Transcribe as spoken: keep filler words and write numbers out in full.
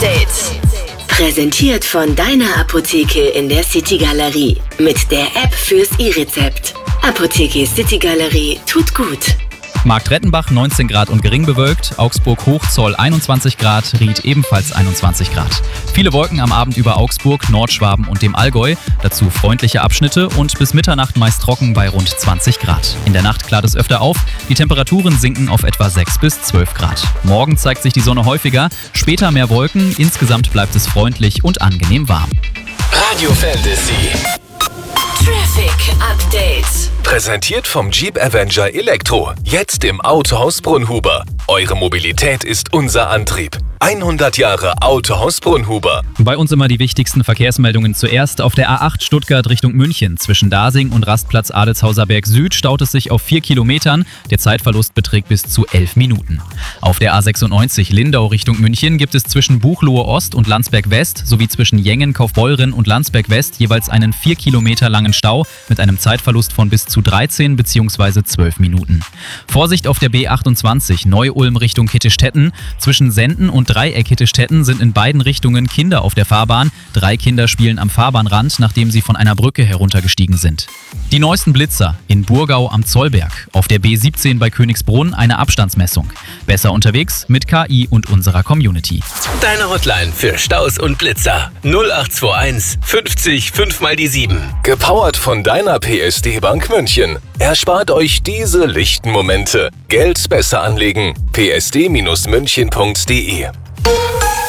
Update. Präsentiert von deiner Apotheke in der City Galerie. Mit der App fürs E-Rezept. Apotheke City Galerie tut gut. Marktrettenbach neunzehn Grad und gering bewölkt, Augsburg-Hochzoll einundzwanzig Grad, Ried ebenfalls einundzwanzig Grad. Viele Wolken am Abend über Augsburg, Nordschwaben und dem Allgäu, dazu freundliche Abschnitte und bis Mitternacht meist trocken bei rund zwanzig Grad. In der Nacht klart es öfter auf, die Temperaturen sinken auf etwa sechs bis zwölf Grad. Morgen zeigt sich die Sonne häufiger, später mehr Wolken, insgesamt bleibt es freundlich und angenehm warm. Radio Fantasy. Traffic Update. Präsentiert vom Jeep Avenger Elektro. Jetzt im Autohaus Brunhuber. Eure Mobilität ist unser Antrieb. hundert Jahre Autohaus Brunhuber. Bei uns immer die wichtigsten Verkehrsmeldungen zuerst. Auf der A acht Stuttgart Richtung München zwischen Dasing und Rastplatz Adelshauser Berg Süd staut es sich auf vier Kilometern. Der Zeitverlust beträgt bis zu elf Minuten. Auf der A sechsundneunzig Lindau Richtung München gibt es zwischen Buchloe Ost und Landsberg West sowie zwischen Jengen, Kaufbeuren und Landsberg West jeweils einen vier Kilometer langen Stau mit einem Zeitverlust von bis zu dreizehn bzw. zwölf Minuten. Vorsicht auf der B achtundzwanzig Neu-Ulm Richtung Kittestetten. Zwischen Senden und Dreieck Hittestetten sind in beiden Richtungen Kinder auf der Fahrbahn. Drei Kinder spielen am Fahrbahnrand, nachdem sie von einer Brücke heruntergestiegen sind. Die neuesten Blitzer in Burgau am Zollberg. Auf der B siebzehn bei Königsbrunn eine Abstandsmessung. Besser unterwegs mit K I und unserer Community. Deine Hotline für Staus und Blitzer. null acht zwei eins fünfzig fünf mal die sieben. Gepowert von deiner P S D Bank München. Erspart euch diese lichten Momente. Geld besser anlegen. p s d Bindestrich münchen punkt d e